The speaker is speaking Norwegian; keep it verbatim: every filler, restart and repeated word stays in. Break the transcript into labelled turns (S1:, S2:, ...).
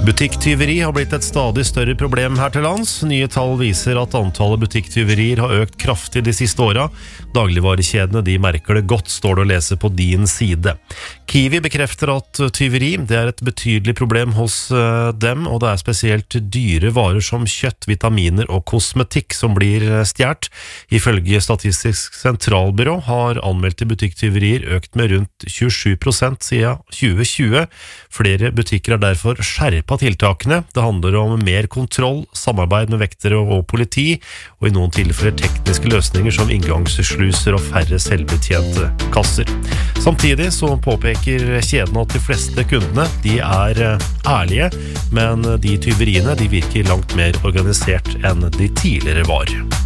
S1: Butikktyveri har blitt et stadig større problem her til lands. Nye tall viser at antallet butikktyverier har økt kraftig de siste åra. Dagligvarekjedene de merker det godt, står det å lese på din side. Kiwi bekrefter at tyveri det er et betydelig problem hos dem, og det er spesielt dyre varer som kjøtt, vitaminer og kosmetikk som blir stjert. Ifølge Statistisk sentralbyrå har anmeldte butikktyverier økt med rundt tjuesju prosent siden tjue tjue. Flere butikker er derfor skjerpa tiltakene. Det handler om mer kontroll, samarbeid med vektere og politi, og i noen tilfeller tekniske løsninger som inngangssluser og færre selvbetjente kasser. Samtidig så påpeker kjeden at de fleste kundene de er ærlige, men de tyveriene de virker langt mer organisert enn de tidligere var.